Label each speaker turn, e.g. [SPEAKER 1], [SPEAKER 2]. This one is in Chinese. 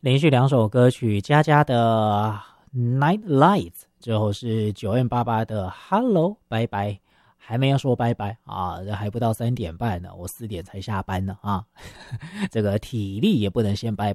[SPEAKER 1] 连续两首歌曲，佳佳的《Night Lights》，之后是9M88的《Hello 拜拜》，还没有说拜拜啊，还不到3点半呢，我4点才下班呢啊，这个体力也不能先拜